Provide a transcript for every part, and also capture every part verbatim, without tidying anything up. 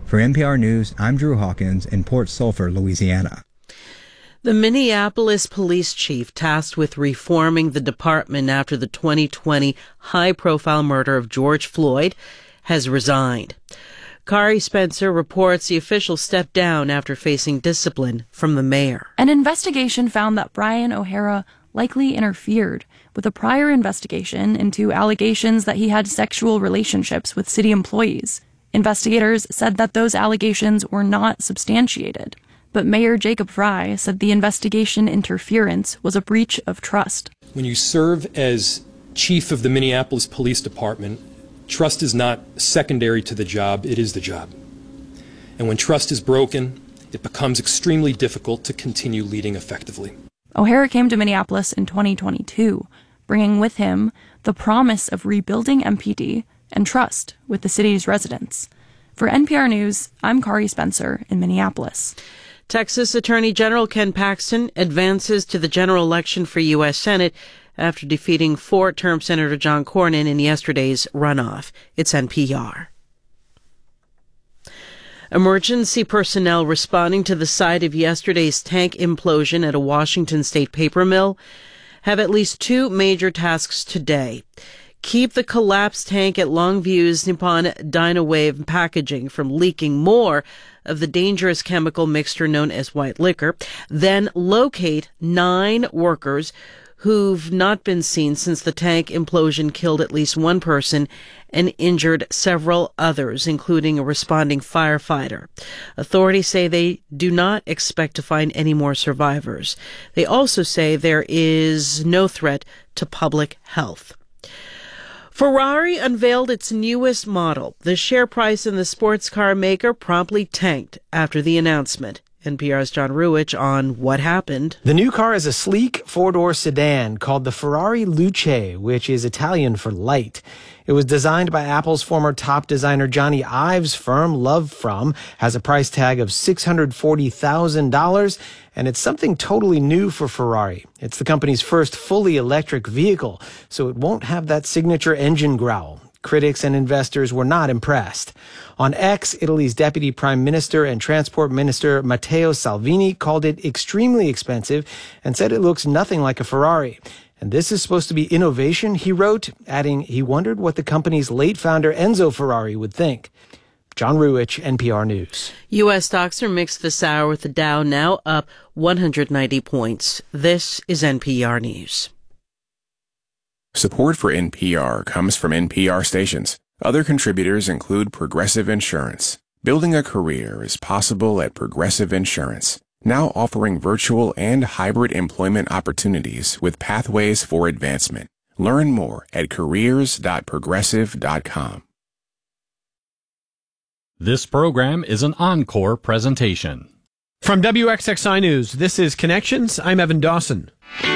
For N P R News, I'm Drew Hawkins in Port Sulphur, Louisiana. The Minneapolis police chief tasked with reforming the department after the twenty twenty high-profile murder of George Floyd has resigned. Kari Spencer reports the official stepped down after facing discipline from the mayor. An investigation found that Brian O'Hara likely interfered with a prior investigation into allegations that he had sexual relationships with city employees. Investigators said that those allegations were not substantiated. But Mayor Jacob Frey said the investigation interference was a breach of trust. When you serve as chief of the Minneapolis Police Department, trust is not secondary to the job, it is the job. And when trust is broken, it becomes extremely difficult to continue leading effectively. O'Hara came to Minneapolis in twenty twenty-two, bringing with him the promise of rebuilding M P D and trust with the city's residents. For N P R News, I'm Kari Spencer in Minneapolis. Texas Attorney General Ken Paxton advances to the general election for U S Senate after defeating four-term Senator John Cornyn in yesterday's runoff. It's N P R. Emergency personnel responding to the site of yesterday's tank implosion at a Washington state paper mill have at least two major tasks today. Keep the collapsed tank at Longview's Nippon Dynawave Packaging from leaking more of the dangerous chemical mixture known as white liquor, then locate nine workers who've not been seen since the tank implosion killed at least one person and injured several others, including a responding firefighter. Authorities say they do not expect to find any more survivors. They also say there is no threat to public health. Ferrari unveiled its newest model. The share price in the sports car maker promptly tanked after the announcement. N P R's John Ruwitch on what happened. The new car is a sleek four-door sedan called the Ferrari Luce, which is Italian for light. It was designed by Apple's former top designer Johnny Ive's firm, Love From, has a price tag of six hundred forty thousand dollars, and it's something totally new for Ferrari. It's the company's first fully electric vehicle, so it won't have that signature engine growl. Critics and investors were not impressed. On X, Italy's Deputy Prime Minister and Transport Minister Matteo Salvini called it extremely expensive and said it looks nothing like a Ferrari. And this is supposed to be innovation, he wrote, adding he wondered what the company's late founder Enzo Ferrari would think. John Ruwitch, N P R News. U S stocks are mixed this hour with the Dow now up one hundred ninety points. This is N P R News. Support for N P R comes from N P R stations. Other contributors include Progressive Insurance. Building a career is possible at Progressive Insurance, now offering virtual and hybrid employment opportunities with pathways for advancement. Learn more at careers dot progressive dot com. This program is an encore presentation. From W X X I News, this is Connections. I'm Evan Dawson.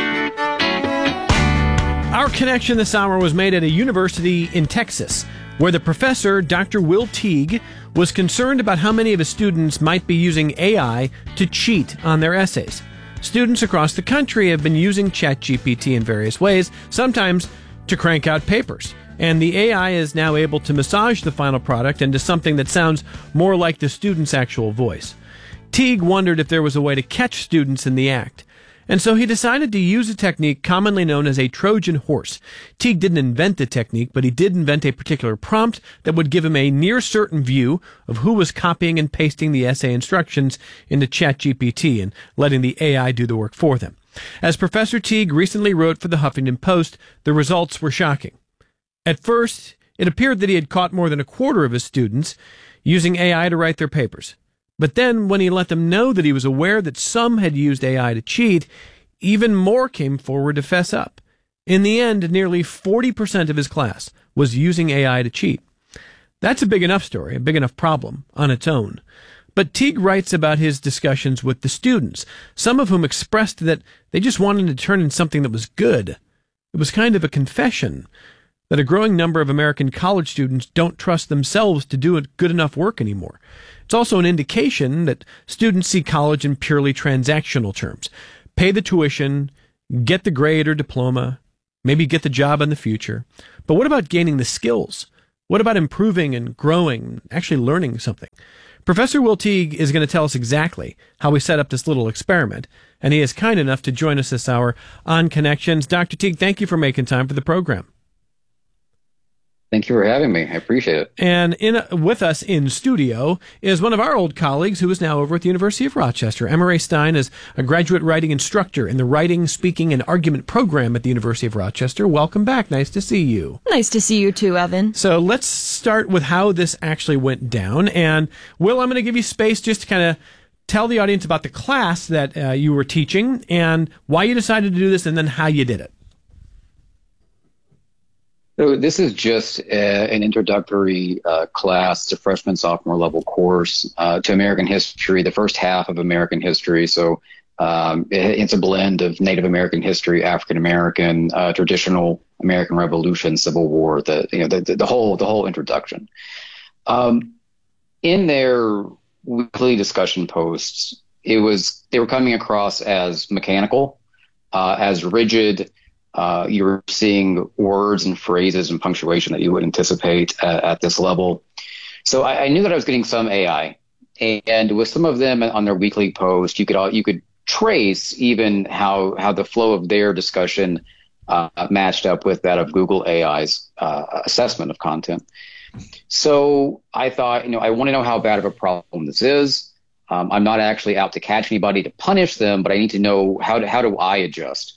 Our connection this hour was made at a university in Texas, where the professor, Doctor Will Teague, was concerned about how many of his students might be using A I to cheat on their essays. Students across the country have been using ChatGPT in various ways, sometimes to crank out papers. And the A I is now able to massage the final product into something that sounds more like the student's actual voice. Teague wondered if there was a way to catch students in the act. And so he decided to use a technique commonly known as a Trojan horse. Teague didn't invent the technique, but he did invent a particular prompt that would give him a near-certain view of who was copying and pasting the essay instructions into ChatGPT and letting the A I do the work for them. As Professor Teague recently wrote for the Huffington Post, the results were shocking. At first, it appeared that he had caught more than a quarter of his students using A I to write their papers. But then, when he let them know that he was aware that some had used A I to cheat, even more came forward to fess up. In the end, nearly forty percent of his class was using A I to cheat. That's a big enough story, a big enough problem on its own. But Teague writes about his discussions with the students, some of whom expressed that they just wanted to turn in something that was good. It was kind of a confession that a growing number of American college students don't trust themselves to do good enough work anymore. It's also an indication that students see college in purely transactional terms. Pay the tuition, get the grade or diploma, maybe get the job in the future. But what about gaining the skills? What about improving and growing, actually learning something? Professor Will Teague is going to tell us exactly how we set up this little experiment, and he is kind enough to join us this hour on Connections. Doctor Teague, thank you for making time for the program. Thank you for having me. I appreciate it. And in with us in studio is one of our old colleagues who is now over at the University of Rochester. Emma Ray Stein is a graduate writing instructor in the Writing, Speaking, and Argument program at the University of Rochester. Welcome back. Nice to see you. Nice to see you too, Evan. So let's start with how this actually went down. And Will, I'm going to give you space just to kind of tell the audience about the class that uh, you were teaching and why you decided to do this and then how you did it. So this is just a, an introductory uh, class. It's a freshman, sophomore level course uh, to American history, the first half of American history. So um, it, it's a blend of Native American history, African American, uh, traditional American Revolution, Civil War, the you know the, the, the whole the whole introduction. Um, in their weekly discussion posts, it was they were coming across as mechanical, uh, as rigid. Uh, you were seeing words and phrases and punctuation that you would anticipate at, at this level. So I, I knew that I was getting some A I, and with some of them on their weekly post, you could all, you could trace even how how the flow of their discussion uh, matched up with that of Google A I's uh, assessment of content. So I thought, you know, I want to know how bad of a problem this is. Um, I'm not actually out to catch anybody to punish them, but I need to know how to, how do I adjust.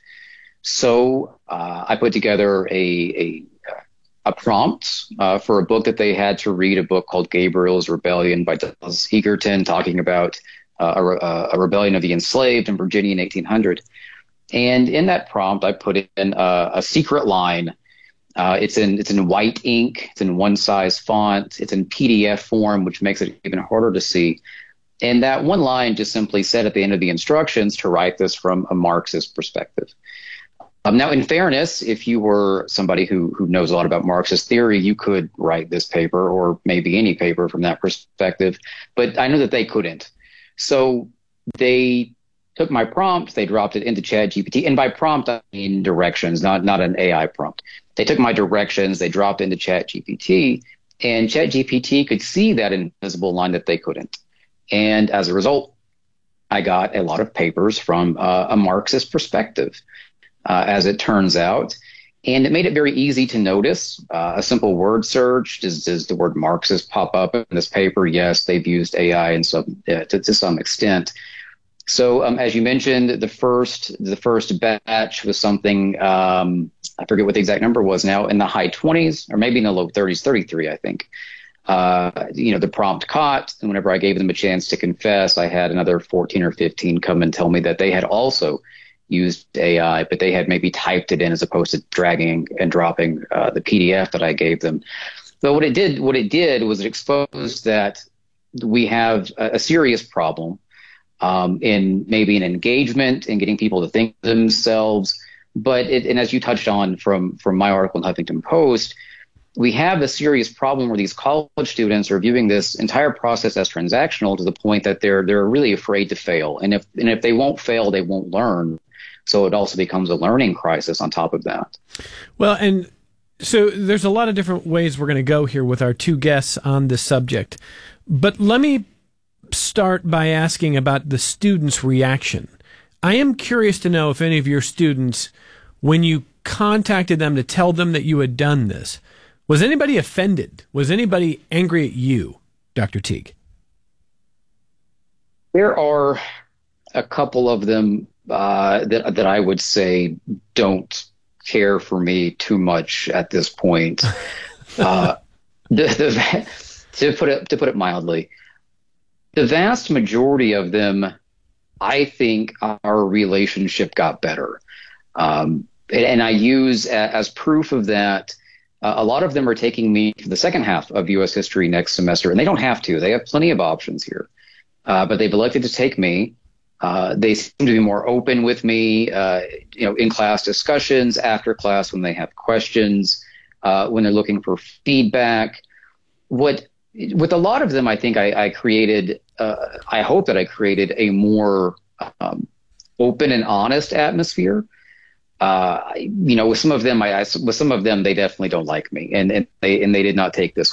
So uh, I put together a a, a prompt uh, for a book that they had to read, a book called Gabriel's Rebellion by Douglas Egerton, talking about uh, a, a rebellion of the enslaved in Virginia in eighteen hundred. And in that prompt, I put in a, a secret line. Uh, it's in it's in white ink. It's in one size font. It's in P D F form, which makes it even harder to see. And that one line just simply said at the end of the instructions to write this from a Marxist perspective. Um, now, in fairness, if you were somebody who, who knows a lot about Marxist theory, you could write this paper or maybe any paper from that perspective. But I know that they couldn't. So they took my prompt, they dropped it into ChatGPT. And by prompt, I mean directions, not, not an A I prompt. They took my directions, they dropped it into ChatGPT, and ChatGPT could see that invisible line that they couldn't. And as a result, I got a lot of papers from uh, a Marxist perspective. Uh, as it turns out. And it made it very easy to notice. Uh, a simple word search, does, does the word Marxist pop up in this paper? Yes, they've used A I in some, uh, to, to some extent. So um, as you mentioned, the first the first batch was something, um, I forget what the exact number was now, in the high twenties, or maybe in the low thirties, thirty-three, I think. Uh, you know, the prompt caught, and whenever I gave them a chance to confess, I had another fourteen or fifteen come and tell me that they had also used A I, but they had maybe typed it in as opposed to dragging and dropping uh, the P D F that I gave them. But what it did, what it did was it exposed that we have a, a serious problem um, in maybe an engagement and getting people to think themselves. But it, and as you touched on from from my article in Huffington Post, we have a serious problem where these college students are viewing this entire process as transactional to the point that they're they're really afraid to fail. And if and if they won't fail, they won't learn. So it also becomes a learning crisis on top of that. Well, and so there's a lot of different ways we're going to go here with our two guests on this subject. But let me start by asking about the students' reaction. I am curious to know if any of your students, when you contacted them to tell them that you had done this, was anybody offended? Was anybody angry at you, Doctor Teague? There are a couple of them uh, that that I would say don't care for me too much at this point. uh, the, the, to put it to put it mildly, the vast majority of them, I think our relationship got better, um, and, and I use a, as proof of that. Uh, a lot of them are taking me for the second half of U S history next semester, and they don't have to. They have plenty of options here, uh, but they've elected to take me. Uh, they seem to be more open with me, uh, you know, in class discussions, after class when they have questions, uh, when they're looking for feedback. What with a lot of them, I think I, I created. Uh, I hope that I created a more um, open and honest atmosphere. Uh, you know, with some of them, I, I with some of them, they definitely don't like me, and, and they and they did not take this well.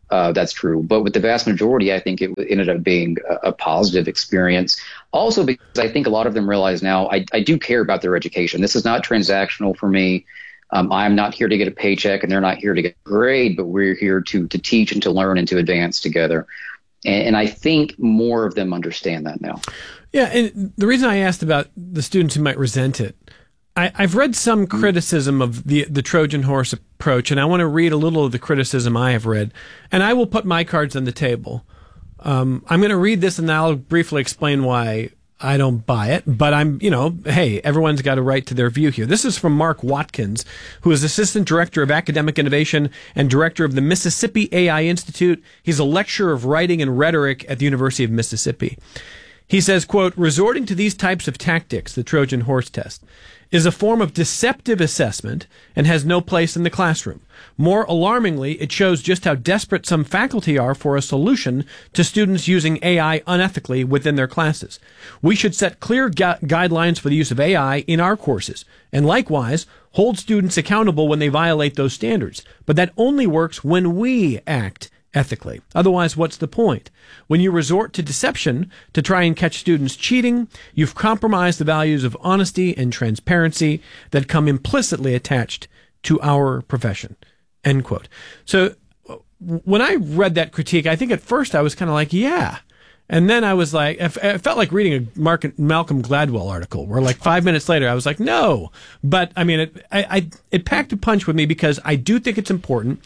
uh, that's true. But with the vast majority, I think it ended up being a, a positive experience. Also, because I think a lot of them realize now I, I do care about their education. This is not transactional for me. Um, I'm not here to get a paycheck, and they're not here to get a grade, but we're here to to teach and to learn and to advance together. And, and I think more of them understand that now. Yeah, and the reason I asked about the students who might resent it, I, I've read some criticism of the the Trojan horse approach, and I want to read a little of the criticism I have read, and I will put my cards on the table. Um, I'm going to read this, and I'll briefly explain why I don't buy it, but I'm, you know, hey, everyone's got a right to their view here. This is from Mark Watkins, who is Assistant Director of Academic Innovation and Director of the Mississippi A I Institute. He's a lecturer of writing and rhetoric at the University of Mississippi. He says, quote, resorting to these types of tactics, the Trojan horse test, is a form of deceptive assessment and has no place in the classroom. More alarmingly, it shows just how desperate some faculty are for a solution to students using A I unethically within their classes. We should set clear gu- guidelines for the use of A I in our courses, and likewise, hold students accountable when they violate those standards. But that only works when we act ethically. Otherwise, what's the point? When you resort to deception to try and catch students cheating, you've compromised the values of honesty and transparency that come implicitly attached to our profession. End quote. So when I read that critique, I think at first I was kind of like, yeah. And then I was like, it felt like reading a Mark, Malcolm Gladwell article where like five minutes later I was like, no. But I mean, it, I, I, it packed a punch with me because I do think it's important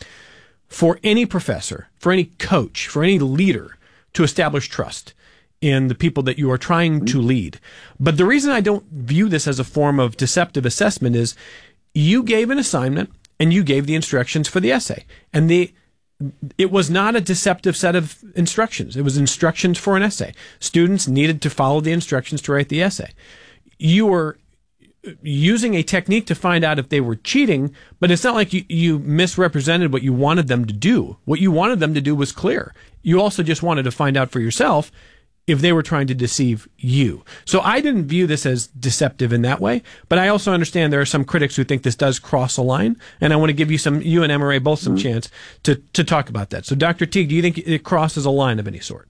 for any professor, for any coach, for any leader to establish trust in the people that you are trying to lead. But the reason I don't view this as a form of deceptive assessment is you gave an assignment and you gave the instructions for the essay. And the it was not a deceptive set of instructions. It was instructions for an essay. Students needed to follow the instructions to write the essay. You were using a technique to find out if they were cheating, but it's not like you, you misrepresented what you wanted them to do. What you wanted them to do was clear. You also just wanted to find out for yourself if they were trying to deceive you. So I didn't view this as deceptive in that way, but I also understand there are some critics who think this does cross a line, and I want to give you some, you and Emory both some mm-hmm. chance to, to talk about that. So Doctor Teague, do you think it crosses a line of any sort?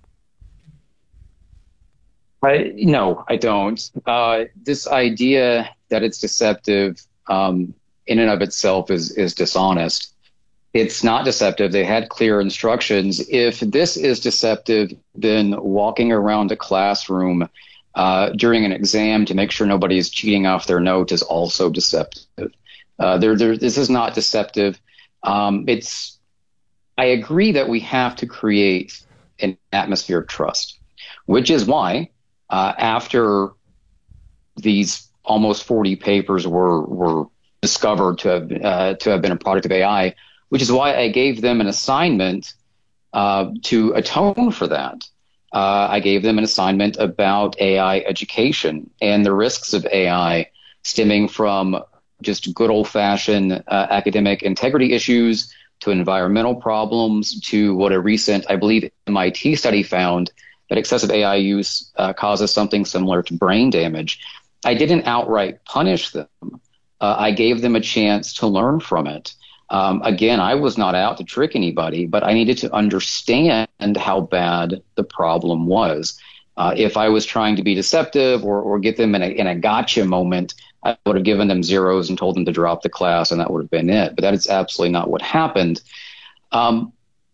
I, no, I don't. Uh, this idea that it's deceptive um, in and of itself is, is dishonest. It's not deceptive. They had clear instructions. If this is deceptive, then walking around a classroom uh, during an exam to make sure nobody is cheating off their notes is also deceptive. Uh, there, there, this is not deceptive. Um, it's. I agree that we have to create an atmosphere of trust, which is why uh, after these almost forty papers were were discovered to have uh, to have been a product of A I, which is why I gave them an assignment uh, to atone for that. Uh, I gave them an assignment about A I education and the risks of A I stemming from just good old-fashioned uh, academic integrity issues to environmental problems to what a recent, I believe, M I T study found that excessive A I use uh, causes something similar to brain damage. I didn't outright punish them. Uh, I gave them a chance to learn from it. Um, again, I was not out to trick anybody, but I needed to understand how bad the problem was. Uh, if I was trying to be deceptive or, or get them in a, in a gotcha moment, I would have given them zeros and told them to drop the class, and that would have been it. But that is absolutely not what happened. Um,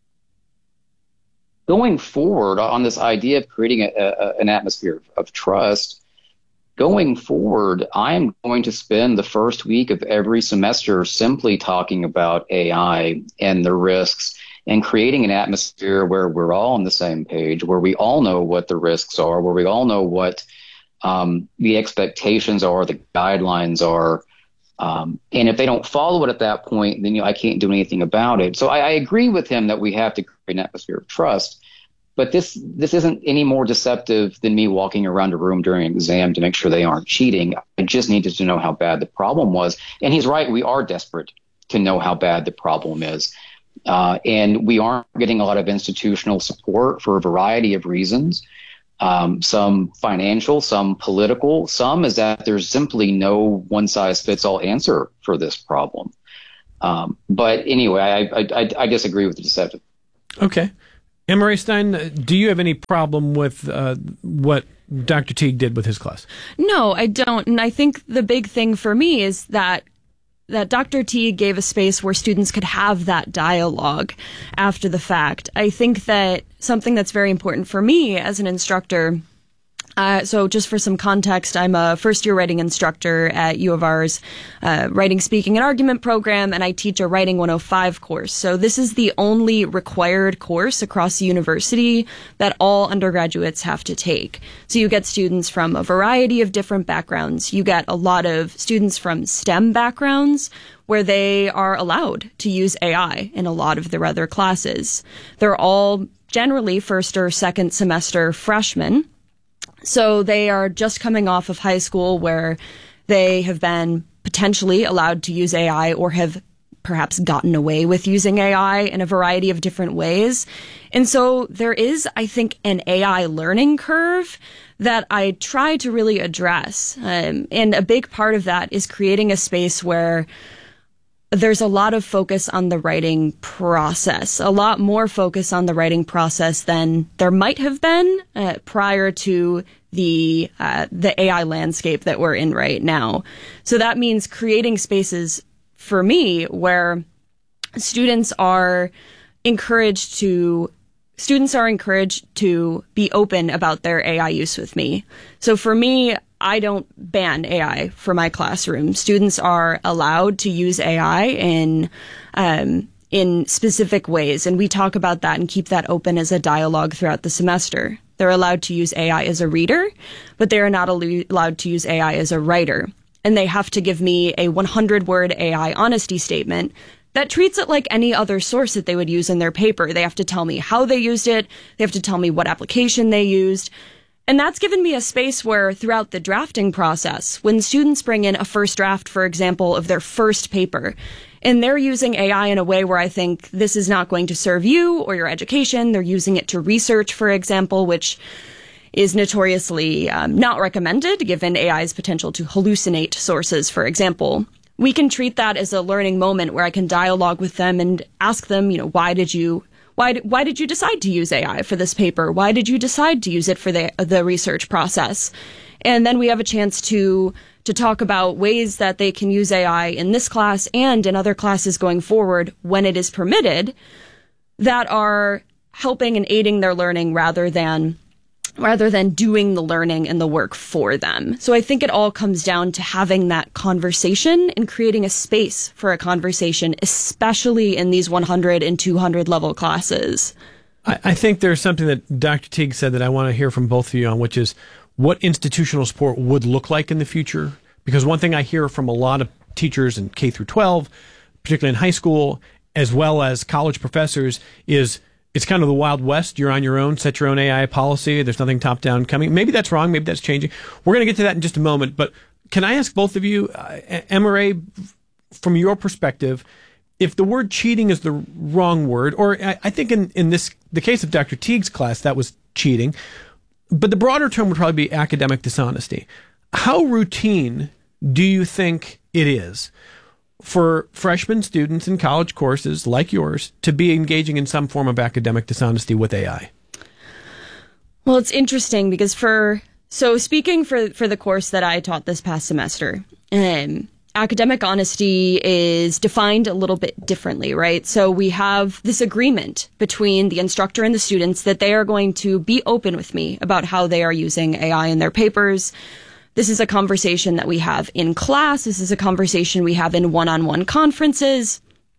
going forward on this idea of creating a, a, an atmosphere of, of trust, going forward, I'm going to spend the first week of every semester simply talking about A I and the risks and creating an atmosphere where we're all on the same page, where we all know what the risks are, where we all know what um, the expectations are, the guidelines are. Um, and if they don't follow it at that point, then you know, I can't do anything about it. So I, I agree with him that we have to create an atmosphere of trust. But this this isn't any more deceptive than me walking around a room during an exam to make sure they aren't cheating. I just needed to know how bad the problem was. And he's right, we are desperate to know how bad the problem is. Uh, and we aren't getting a lot of institutional support for a variety of reasons, um, some financial, some political, some is that there's simply no one-size-fits-all answer for this problem. Um, but anyway, I, I, I, I disagree with the deceptive. Okay. Emory Stein, do you have any problem with uh, what Doctor Teague did with his class? No, I don't. And I think the big thing for me is that that Doctor Teague gave a space where students could have that dialogue after the fact. I think that something that's very important for me as an instructor, uh, so just for some context, I'm a first-year writing instructor at U of R's uh, Writing, Speaking, and Argument program, and I teach a Writing one oh five course. So this is the only required course across the university that all undergraduates have to take. So you get students from a variety of different backgrounds. You get a lot of students from STEM backgrounds where they are allowed to use A I in a lot of their other classes. They're all generally first or second semester freshmen. So they are just coming off of high school where they have been potentially allowed to use A I or have perhaps gotten away with using A I in a variety of different ways. And so there is, I think, an A I learning curve that I try to really address. Um, and a big part of that is creating a space where there's a lot of focus on the writing process, a lot more focus on the writing process than there might have been uh, prior to the uh, the A I landscape that we're in right now. So that means creating spaces for me where students are encouraged to students are encouraged to be open about their A I use with me. So for me, I don't ban A I for my classroom. Students are allowed to use A I in um, in specific ways, and we talk about that and keep that open as a dialogue throughout the semester. They're allowed to use A I as a reader, but they are not al- allowed to use A I as a writer. And they have to give me a one hundred word A I honesty statement that treats it like any other source that they would use in their paper. They have to tell me how they used it. They have to tell me what application they used. And that's given me a space where throughout the drafting process, when students bring in a first draft, for example, of their first paper, and they're using A I in a way where I think this is not going to serve you or your education, they're using it to research, for example, which is notoriously um, not recommended given A I's potential to hallucinate sources, for example. We can treat that as a learning moment where I can dialogue with them and ask them, you know, why did you Why, why did you decide to use A I for this paper? Why did you decide to use it for the, the research process? And then we have a chance to, to talk about ways that they can use A I in this class and in other classes going forward when it is permitted that are helping and aiding their learning rather than rather than doing the learning and the work for them. So I think it all comes down to having that conversation and creating a space for a conversation, especially in these one hundred and two hundred level classes. I, I think there's something that Doctor Teague said that I want to hear from both of you on, which is what institutional support would look like in the future. Because one thing I hear from a lot of teachers in K through twelve, particularly in high school, as well as college professors, is it's kind of the Wild West. You're on your own, set your own A I policy. There's nothing top-down coming. Maybe that's wrong. Maybe that's changing. We're going to get to that in just a moment. But can I ask both of you, uh, Emory, from your perspective, if the word cheating is the wrong word, or I, I think in, in this the case of Doctor Teague's class, that was cheating, but the broader term would probably be academic dishonesty. How routine do you think it is for freshman students in college courses like yours to be engaging in some form of academic dishonesty with A I? Well, it's interesting because for, so speaking for, for the course that I taught this past semester, um, academic honesty is defined a little bit differently, right? So we have this agreement between the instructor and the students that they are going to be open with me about how they are using A I in their papers. This is a conversation that we have in class. This is a conversation we have in one-on-one conferences.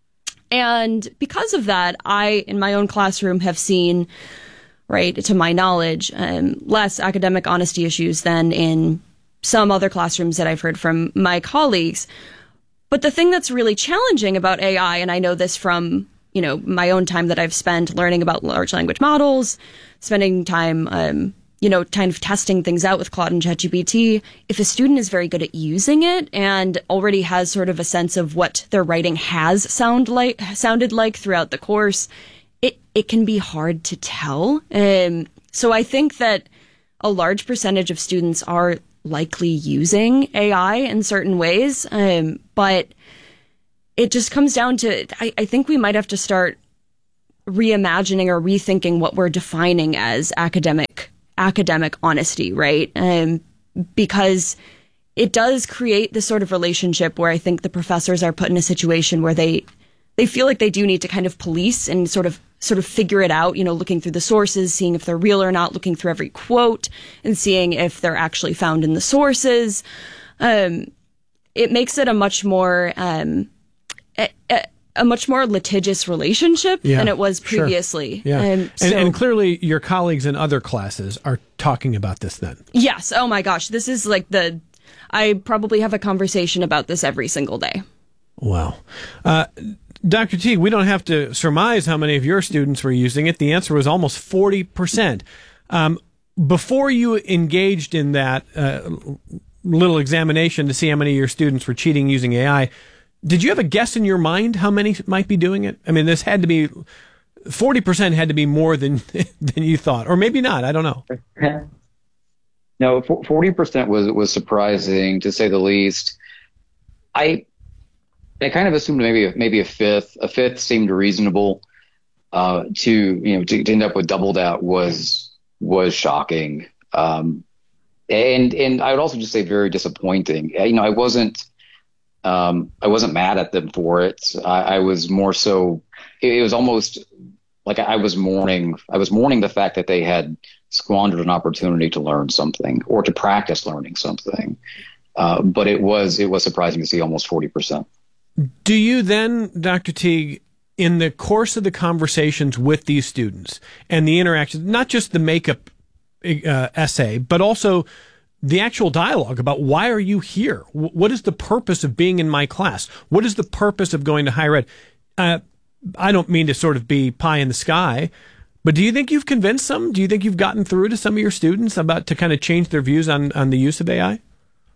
And because of that, I, in my own classroom, have seen, right, to my knowledge, um, less academic honesty issues than in some other classrooms that I've heard from my colleagues. But the thing that's really challenging about A I, and I know this from, you know, my own time that I've spent learning about large language models, spending time, um, you know, kind of testing things out with Claude and ChatGPT, if a student is very good at using it and already has sort of a sense of what their writing has sound like, sounded like throughout the course, it, it can be hard to tell. Um, so I think that a large percentage of students are likely using A I in certain ways, um, but it just comes down to, I, I think we might have to start reimagining or rethinking what we're defining as academic academic honesty, right? Um, because it does create this sort of relationship where I think the professors are put in a situation where they they feel like they do need to kind of police and sort of sort of figure it out, you know, looking through the sources, seeing if they're real or not, looking through every quote and seeing if they're actually found in the sources. Um, it makes it a much more um, a, a, a much more litigious relationship yeah, than it was previously. Sure. Yeah. Um, so, and, and clearly your colleagues in other classes are talking about this then. Yes. Oh my gosh. This is like the, I probably have a conversation about this every single day. Wow. Uh, Doctor Teague, we don't have to surmise how many of your students were using it. The answer was almost forty percent. Um, before you engaged in that uh, little examination to see how many of your students were cheating using A I, did you have a guess in your mind how many might be doing it? I mean, this had to be, forty percent had to be more than than you thought. Or maybe not, I don't know. No, forty percent was, was surprising, to say the least. I... I kind of assumed maybe maybe a fifth. A fifth seemed reasonable. Uh, to you know to, to end up with double that was was shocking. Um, and and I would also just say very disappointing. You know, I wasn't um, I wasn't mad at them for it. I, I was more so. It, it was almost like I was mourning. I was mourning the fact that they had squandered an opportunity to learn something or to practice learning something. Uh, but it was it was surprising to see almost forty percent. Do you then, Doctor Teague, in the course of the conversations with these students and the interactions, not just the makeup uh, essay, but also the actual dialogue about why are you here? What is the purpose of being in my class? What is the purpose of going to higher ed? Uh, I don't mean to sort of be pie in the sky, but do you think you've convinced some? Do you think you've gotten through to some of your students about to kind of change their views on, on the use of A I?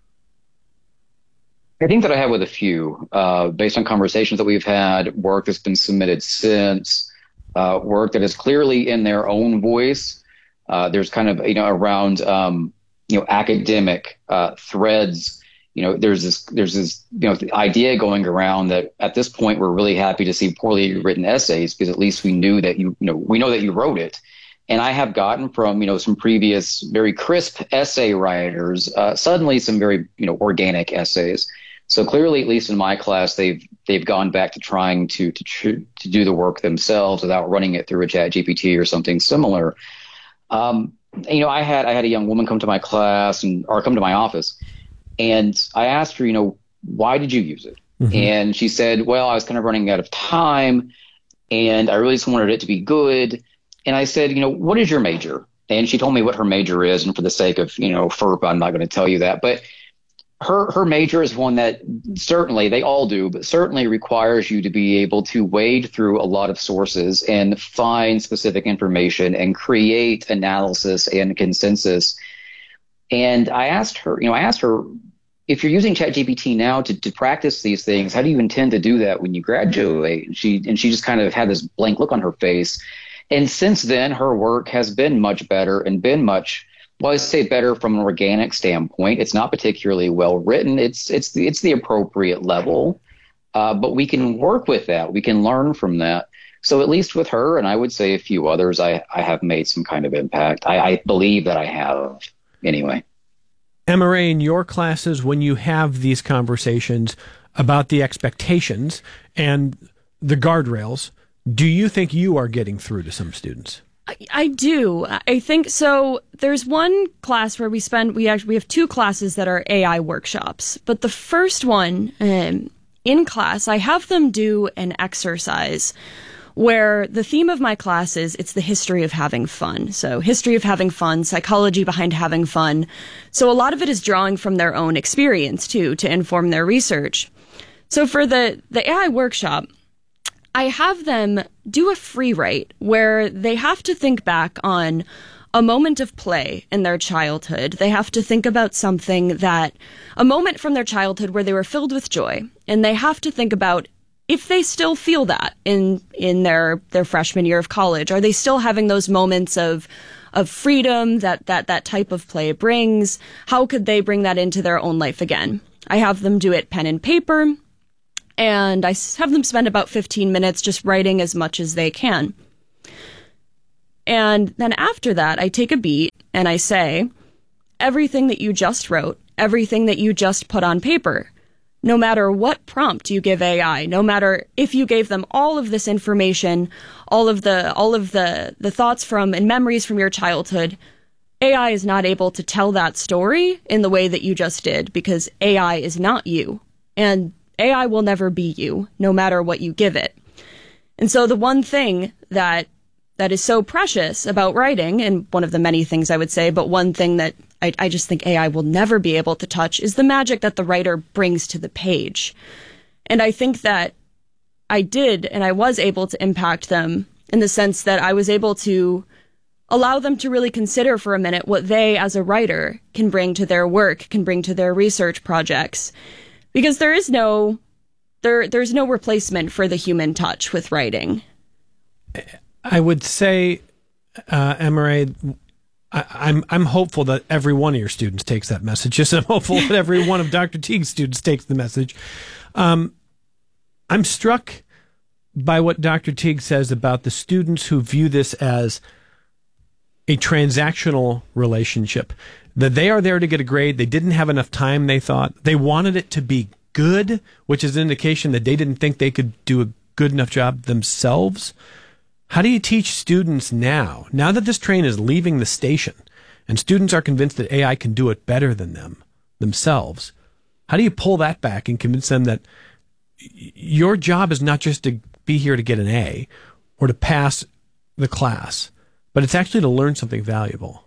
I think that I have with a few, uh, based on conversations that we've had, work that's been submitted since, uh, work that is clearly in their own voice. Uh, there's kind of, you know, around, um, you know, academic uh, threads. You know, there's this, there's this, you know, the idea going around that at this point we're really happy to see poorly written essays because at least we knew that you, you know, we know that you wrote it. And I have gotten from, you know, some previous very crisp essay writers, uh, suddenly some very, you know, organic essays. So clearly, at least in my class, they've they've gone back to trying to to tr- to do the work themselves without running it through a Chat G P T or something similar. Um, you know, I had I had a young woman come to my class and or come to my office, and I asked her, you know, why did you use it? Mm-hmm. And she said, well, I was kind of running out of time, and I really just wanted it to be good. And I said, you know, what is your major? And she told me what her major is, and for the sake of, you know, FERPA, I'm not going to tell you that, but Her her major is one that certainly, they all do, but certainly requires you to be able to wade through a lot of sources and find specific information and create analysis and consensus. And I asked her, you know, I asked her, if you're using Chat G P T now to, to practice these things, how do you intend to do that when you graduate? And she and she just kind of had this blank look on her face. And since then, her work has been much better and been much Well, I say better from an organic standpoint. It's not particularly well written. It's it's the it's the appropriate level, uh, but we can work with that. We can learn from that. So at least with her, and I would say a few others, I, I have made some kind of impact. I, I believe that I have, anyway. Emma Ray, in your classes, when you have these conversations about the expectations and the guardrails, do you think you are getting through to some students? I do. I think so. There's one class where we spend, we actually, we have two classes that are A I workshops. But the first one, um, in class, I have them do an exercise where the theme of my class is, it's the history of having fun. So history of having fun, psychology behind having fun. So a lot of it is drawing from their own experience too, to inform their research. So for the, the A I workshop, I have them do a free write where they have to think back on a moment of play in their childhood. They have to think about something that, a moment from their childhood where they were filled with joy. And they have to think about if they still feel that in, in their, their freshman year of college. Are they still having those moments of, of freedom that, that that type of play brings? How could they bring that into their own life again? I have them do it pen and paper. And I have them spend about fifteen minutes just writing as much as they can. And then after that, I take a beat and I say, everything that you just wrote, everything that you just put on paper, no matter what prompt you give A I, no matter if you gave them all of this information, all of the all of the, the thoughts from and memories from your childhood, A I is not able to tell that story in the way that you just did, because A I is not you. And A I will never be you, no matter what you give it. And so the one thing that that is so precious about writing, and one of the many things I would say, but one thing that I, I just think A I will never be able to touch, is the magic that the writer brings to the page. And I think that I did, and I was able to impact them in the sense that I was able to allow them to really consider for a minute what they, as a writer, can bring to their work, can bring to their research projects. Because there is no, there, there's no replacement for the human touch with writing. I would say, uh, Emma-Rae, I, I'm I'm hopeful that every one of your students takes that message. Just I'm hopeful that every one of Doctor Teague's students takes the message. Um, I'm struck by what Doctor Teague says about the students who view this as a transactional relationship, that they are there to get a grade. They didn't have enough time, they thought. They wanted it to be good, which is an indication that they didn't think they could do a good enough job themselves. How do you teach students now, now that this train is leaving the station and students are convinced that A I can do it better than them, themselves? How do you pull that back and convince them that your job is not just to be here to get an A or to pass the class, but it's actually to learn something valuable?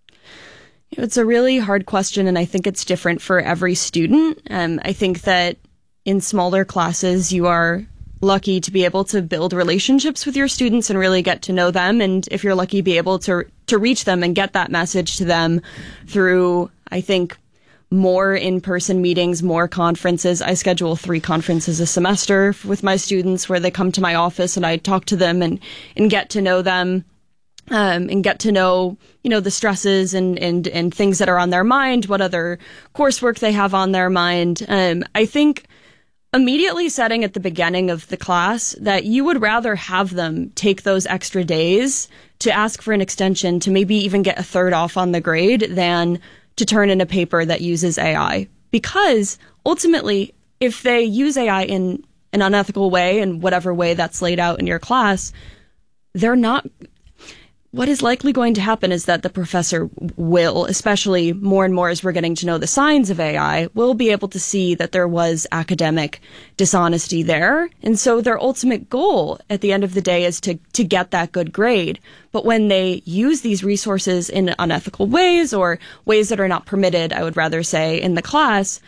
It's a really hard question, and I think it's different for every student. Um, I think that in smaller classes, you are lucky to be able to build relationships with your students and really get to know them. And if you're lucky, be able to to reach them and get that message to them through, I think, more in-person meetings, more conferences. I schedule three conferences a semester with my students where they come to my office and I talk to them and, and get to know them. Um, and get to know, you know, the stresses and, and, and things that are on their mind, what other coursework they have on their mind. Um, I think immediately setting at the beginning of the class that you would rather have them take those extra days to ask for an extension, to maybe even get a third off on the grade, than to turn in a paper that uses A I. Because ultimately, if they use A I in an unethical way, in whatever way that's laid out in your class, they're not... What is likely going to happen is that the professor will, especially more and more as we're getting to know the signs of A I, will be able to see that there was academic dishonesty there. And so their ultimate goal at the end of the day is to, to get that good grade. But when they use these resources in unethical ways, or ways that are not permitted, I would rather say, in the class,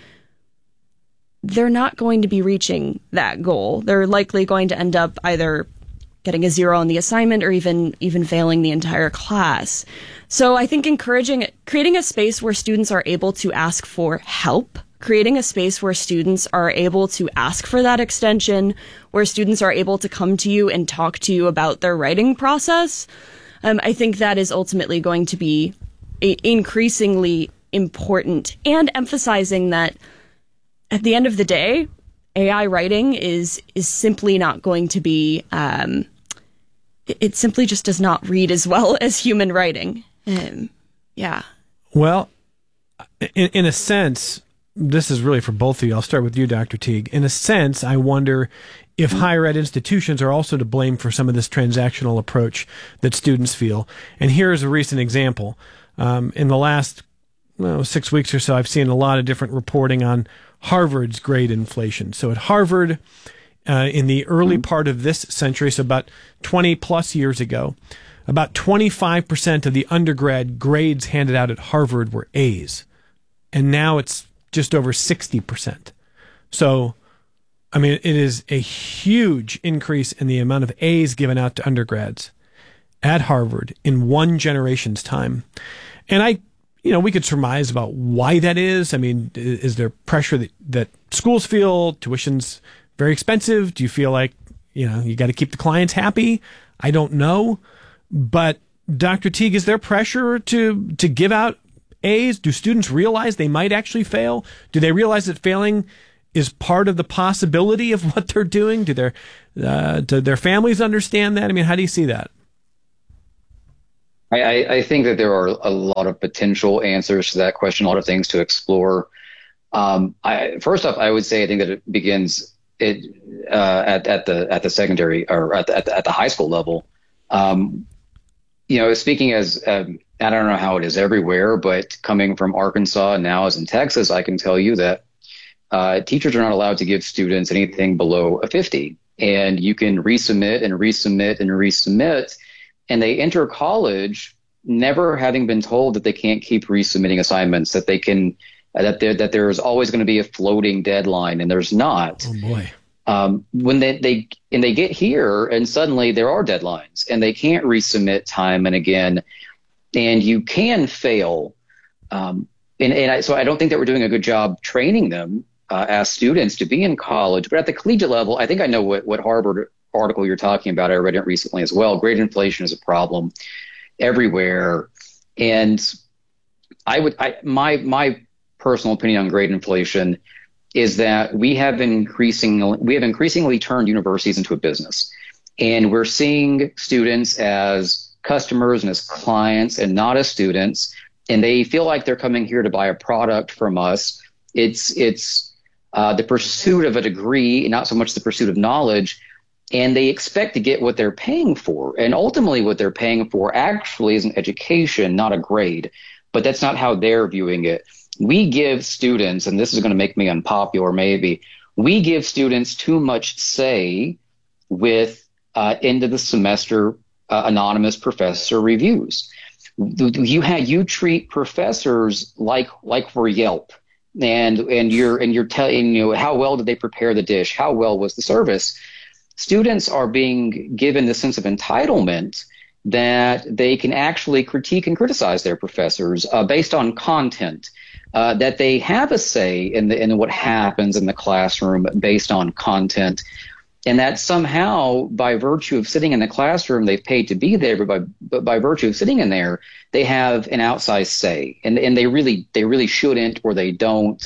they're not going to be reaching that goal. They're likely going to end up either getting a zero on the assignment or even even failing the entire class. So I think encouraging, creating a space where students are able to ask for help, creating a space where students are able to ask for that extension, where students are able to come to you and talk to you about their writing process, um, I think that is ultimately going to be a, increasingly important, and emphasizing that at the end of the day, A I writing is is simply not going to be, um, it, it simply just does not read as well as human writing. Um, yeah. Well, in, in a sense, this is really for both of you. I'll start with you, Doctor Teague. In a sense, I wonder if higher ed institutions are also to blame for some of this transactional approach that students feel. And here's a recent example. Um, in the last well, six weeks or so, I've seen a lot of different reporting on Harvard's grade inflation. So at Harvard, uh, in the early part of this century, so about twenty plus years ago, about twenty-five percent of the undergrad grades handed out at Harvard were A's. And now it's just over sixty percent. So, I mean, it is a huge increase in the amount of A's given out to undergrads at Harvard in one generation's time. And I You know, we could surmise about why that is. I mean, is there pressure that, that schools feel? Tuition's very expensive. Do you feel like, you know, you got to keep the clients happy? I don't know. But Doctor Teague, is there pressure to, to give out A's? Do students realize they might actually fail? Do they realize that failing is part of the possibility of what they're doing? Do their, uh, do their families understand that? I mean, how do you see that? I, I think that there are a lot of potential answers to that question, a lot of things to explore. Um, I, first off, I would say I think that it begins it, uh, at, at the at the secondary or at the, at the, at the high school level. Um, you know, speaking as um, I don't know how it is everywhere, but coming from Arkansas and now as in Texas, I can tell you that uh, teachers are not allowed to give students anything below a fifty, and you can resubmit and resubmit and resubmit. And they enter college never having been told that they can't keep resubmitting assignments, that they can, that there, that there's always going to be a floating deadline, and there's not. Oh boy. Um, when they, they, and they get here and suddenly there are deadlines and they can't resubmit time and again, and you can fail. Um, and, and I, so I don't think that we're doing a good job training them uh, as students to be in college, but at the collegiate level, I think I know what, what Harvard article you're talking about. I read it recently as well. Grade inflation is a problem everywhere. And I would, I, my, my personal opinion on grade inflation is that we have increasingly, we have increasingly turned universities into a business, and we're seeing students as customers and as clients and not as students. And they feel like they're coming here to buy a product from us. It's, it's, uh, the pursuit of a degree, not so much the pursuit of knowledge. And they expect to get what they're paying for. And ultimately what they're paying for actually is an education, not a grade. But that's not how they're viewing it. We give students, and this is going to make me unpopular maybe, we give students too much say with uh, end of the semester uh, anonymous professor reviews. You have, you treat professors like like we're Yelp, and and you're and you're telling, you know, how well did they prepare the dish? How well was the service? Students are being given the sense of entitlement that they can actually critique and criticize their professors uh, based on content, uh, that they have a say in, the, in what happens in the classroom based on content, and that somehow by virtue of sitting in the classroom, they've paid to be there, but by, but by virtue of sitting in there, they have an outsized say, and, and they really they really shouldn't, or they don't.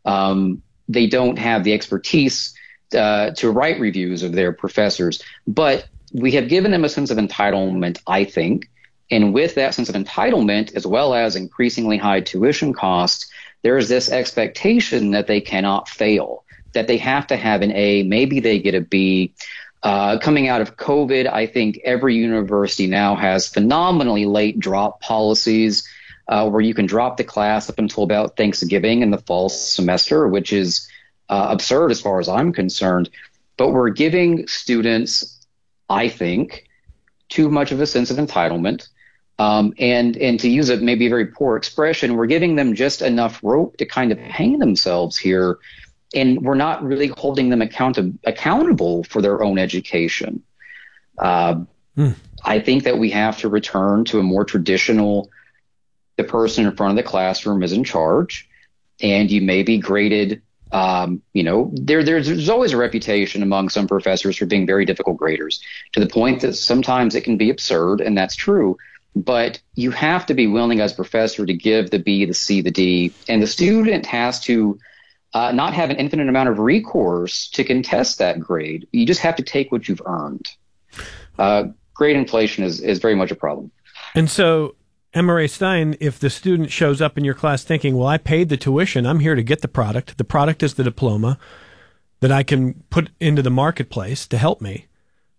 Um, they don't have the expertise Uh, to write reviews of their professors. But we have given them a sense of entitlement, I think. And with that sense of entitlement, as well as increasingly high tuition costs, there is this expectation that they cannot fail, that they have to have an A, maybe they get a B. Uh, coming out of COVID, I think every university now has phenomenally late drop policies uh, where you can drop the class up until about Thanksgiving in the fall semester, which is Uh, absurd as far as I'm concerned. But we're giving students, I think, too much of a sense of entitlement. Um, and, and to use a maybe a very poor expression, we're giving them just enough rope to kind of hang themselves here. And we're not really holding them account- accountable for their own education. Uh, mm. I think that we have to return to a more traditional, the person in front of the classroom is in charge, and you may be graded. Um, you know, there, there's, there's always a reputation among some professors for being very difficult graders, to the point that sometimes it can be absurd, and that's true. But you have to be willing as a professor to give the B, the C, the D, and the student has to uh, not have an infinite amount of recourse to contest that grade. You just have to take what you've earned. Uh, grade inflation is, is very much a problem. And so, Emma Ray Stein, if the student shows up in your class thinking, well, I paid the tuition, I'm here to get the product. The product is the diploma that I can put into the marketplace to help me.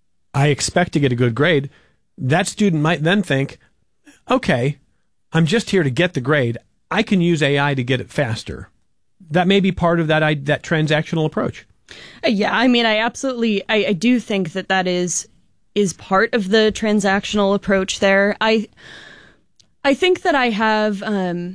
I expect to get a good grade. That student might then think, okay, I'm just here to get the grade. I can use A I to get it faster. That may be part of that, I, that transactional approach. Yeah, I mean, I absolutely, I, I do think that that is, is part of the transactional approach there. I... I think that I have, um,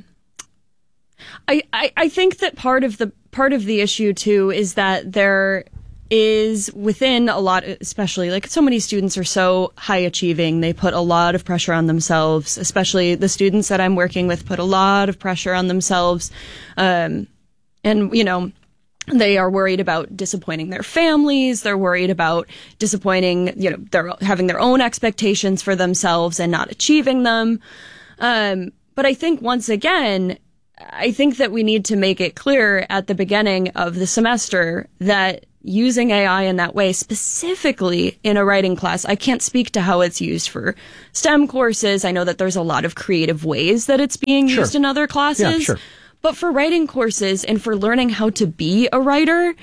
I, I, I think that part of the, part of the issue too is that there is within a lot, especially like so many students are so high achieving. They put a lot of pressure on themselves, especially the students that I'm working with put a lot of pressure on themselves. Um, and, you know, they are worried about disappointing their families. They're worried about disappointing, you know, they're having their own expectations for themselves and not achieving them. Um, but I think once again, I think that we need to make it clear at the beginning of the semester that using A I in that way, specifically in a writing class. I can't speak to how it's used for STEM courses. I know that there's a lot of creative ways that it's being Sure. used in other classes. Yeah, sure. But for writing courses and for learning how to be a writer,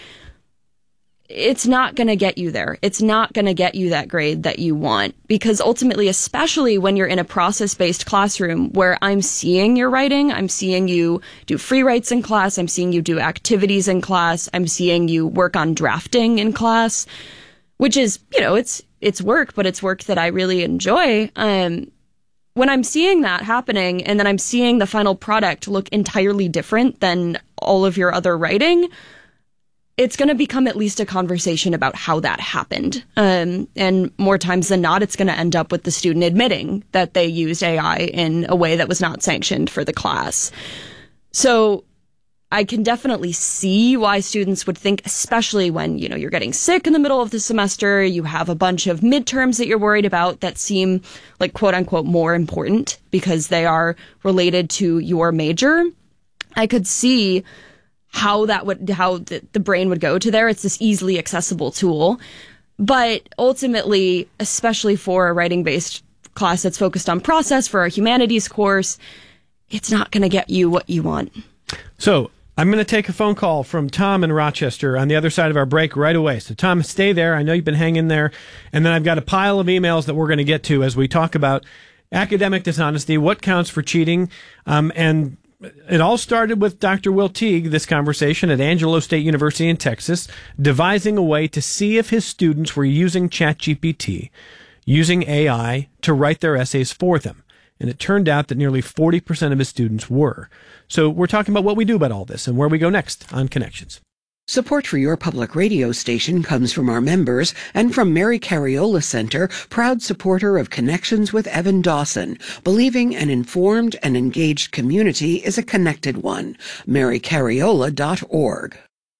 it's not going to get you there. It's not going to get you that grade that you want, because ultimately, especially when you're in a process-based classroom where I'm seeing your writing, I'm seeing you do free writes in class, I'm seeing you do activities in class, I'm seeing you work on drafting in class, which is, you know, it's it's work, but it's work that I really enjoy. Um, when I'm seeing that happening and then I'm seeing the final product look entirely different than all of your other writing, it's going to become at least a conversation about how that happened. Um, and more times than not, it's going to end up with the student admitting that they used A I in a way that was not sanctioned for the class. So I can definitely see why students would think, especially when, you know, you're getting sick in the middle of the semester, you have a bunch of midterms that you're worried about that seem like quote unquote more important because they are related to your major. I could see how that would, how the, the brain would go to there. It's this easily accessible tool. But ultimately, especially for a writing-based class that's focused on process, for a humanities course, it's not going to get you what you want. So I'm going to take a phone call from Tom in Rochester on the other side of our break right away. So Tom, stay there. I know you've been hanging there. And then I've got a pile of emails that we're going to get to as we talk about academic dishonesty, what counts for cheating, um, and it all started with Doctor Will Teague, this conversation at Angelo State University in Texas, devising a way to see if his students were using ChatGPT, using A I to write their essays for them. And it turned out that nearly forty percent of his students were. So we're talking about what we do about all this and where we go next on Connections. Support for your public radio station comes from our members and from Mary Cariola Center, proud supporter of Connections with Evan Dawson, believing an informed and engaged community is a connected one. mary cariola dot org.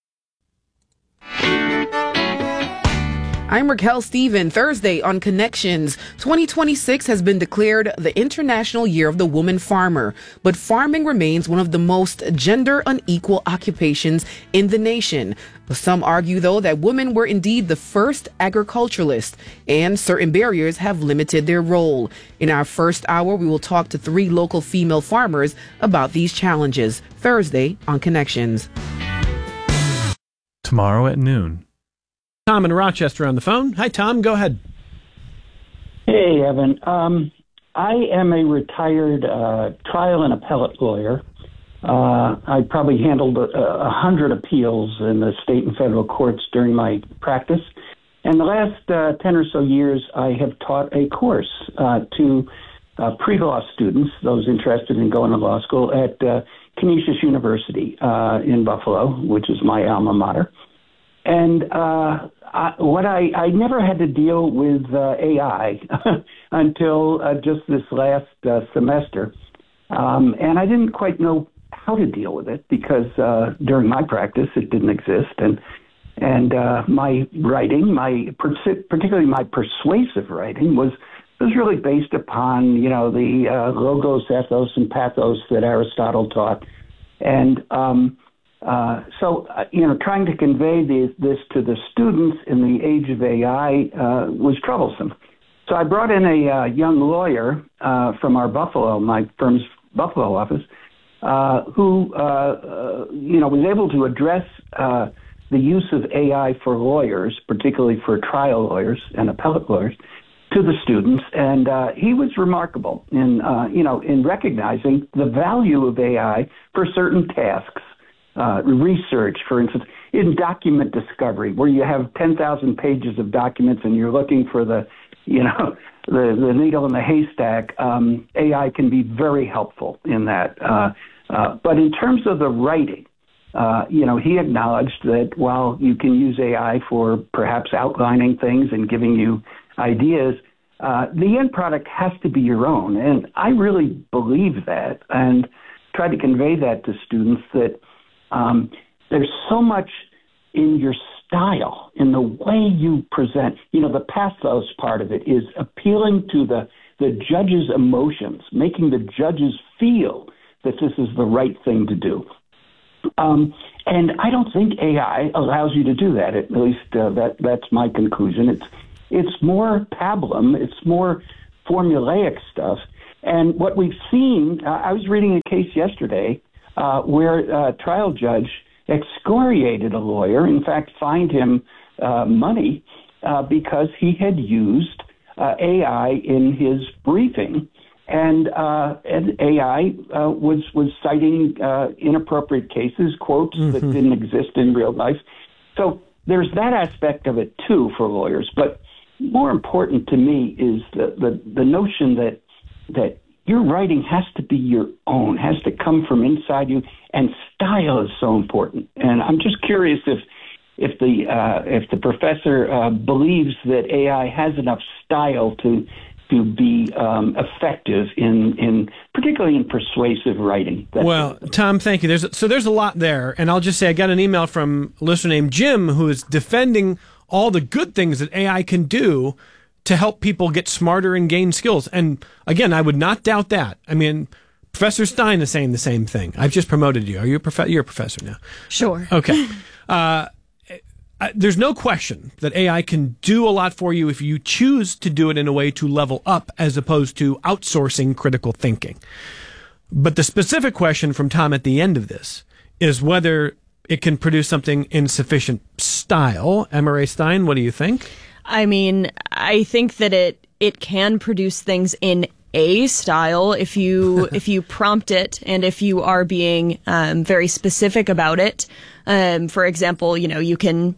I'm Raquel Steven. Thursday on Connections, twenty twenty-six has been declared the International Year of the Woman Farmer, but farming remains one of the most gender unequal occupations in the nation. Some argue, though, that women were indeed the first agriculturalists, and certain barriers have limited their role. In our first hour, we will talk to three local female farmers about these challenges. Thursday on Connections. Tomorrow at noon. Tom in Rochester on the phone. Hi, Tom. Go ahead. Hey, Evan. Um, I am a retired uh, trial and appellate lawyer. Uh, I probably handled a, a hundred appeals in the state and federal courts during my practice. And the last uh, ten or so years, I have taught a course uh, to uh, pre-law students, those interested in going to law school, at uh, Canisius University uh, in Buffalo, which is my alma mater. And uh, I, what I, I never had to deal with uh, A I until uh, just this last uh, semester. Um, and I didn't quite know how to deal with it because uh, during my practice, it didn't exist. And and uh, my writing, my particularly my persuasive writing, was was really based upon, you know, the uh, logos, ethos, and pathos that Aristotle taught. And um Uh, so, uh, you know, trying to convey these, this to the students in the age of A I uh, was troublesome. So I brought in a uh, young lawyer uh, from our Buffalo, my firm's Buffalo office, uh, who, uh, uh, you know, was able to address uh, the use of A I for lawyers, particularly for trial lawyers and appellate lawyers, to the students. And uh, he was remarkable in, uh, you know, in recognizing the value of A I for certain tasks. Uh, research, for instance, in document discovery, where you have ten thousand pages of documents and you're looking for the, you know, the, the needle in the haystack, um, A I can be very helpful in that. Uh, uh, but in terms of the writing, uh, you know, he acknowledged that while you can use A I for perhaps outlining things and giving you ideas, uh, the end product has to be your own. And I really believe that and try to convey that to students that Um, there's so much in your style, in the way you present. You know, the pathos part of it is appealing to the, the judge's emotions, making the judges feel that this is the right thing to do. Um, And I don't think A I allows you to do that. At least uh, that that's my conclusion. It's it's more pablum. It's more formulaic stuff. And what we've seen, uh, I was reading a case yesterday uh, where a trial judge excoriated a lawyer, in fact, fined him uh, money uh, because he had used uh, A I in his briefing. And, uh, and A I uh, was was citing uh, inappropriate cases, quotes mm-hmm. that didn't exist in real life. So there's that aspect of it, too, for lawyers. But more important to me is the, the, the notion that that your writing has to be your own, has to come from inside you, and style is so important. And I'm just curious if if the uh, if the professor uh, believes that A I has enough style to to be um, effective in, in particularly in persuasive writing. That's well, Tom, thank you. There's so there's a lot there, and I'll just say I got an email from a listener named Jim who is defending all the good things that A I can do to help people get smarter and gain skills. And again, I would not doubt that. I mean, Professor Stein is saying the same thing. I've just promoted you. Are you a prof- You're a professor now? Sure. Okay. Uh, there's no question that A I can do a lot for you if you choose to do it in a way to level up as opposed to outsourcing critical thinking. But the specific question from Tom at the end of this is whether it can produce something in sufficient style. Emma Ray Stein, what do you think? I mean, I think that it it can produce things in a style if you if you prompt it and if you are being um, very specific about it. Um, for example, you know, you can